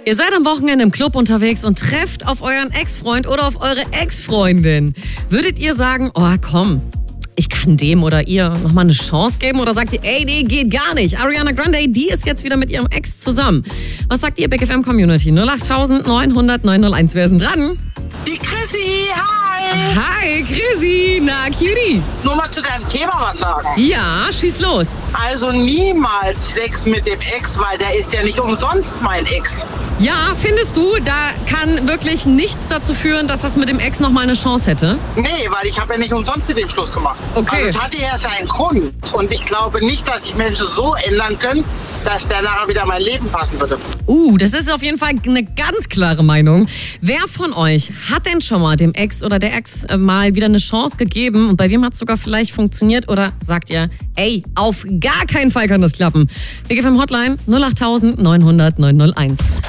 Ihr seid am Wochenende im Club unterwegs und trefft auf euren Ex-Freund oder auf eure Ex-Freundin. Würdet ihr sagen, oh komm, ich kann dem oder ihr nochmal eine Chance geben? Oder sagt ihr, ey, nee, geht gar nicht. Ariana Grande, die ist jetzt wieder mit ihrem Ex zusammen. Was sagt ihr, Big FM Community? 08000 900 901. Wer ist denn dran? Die Chrissy, hi! Hi, Chrissy. Na, Cutie. Nur mal zu deinem Thema was sagen. Ja, schieß los. Also niemals Sex mit dem Ex, weil der ist ja nicht umsonst mein Ex. Ja, findest du, da kann wirklich nichts dazu führen, dass das mit dem Ex nochmal eine Chance hätte? Nee, weil ich habe ja nicht umsonst mit dem Schluss gemacht. Okay. Also es hatte ja seinen Grund. Und ich glaube nicht, dass sich Menschen so ändern können, dass der nachher wieder in mein Leben passen würde. Das ist auf jeden Fall eine ganz klare Meinung. Wer von euch hat denn schon mal dem Ex oder der Ex mal wieder eine Chance gegeben und bei wem hat es sogar vielleicht funktioniert? Oder sagt ihr, ey, auf gar keinen Fall kann das klappen? Big FM Hotline 08000 900 901.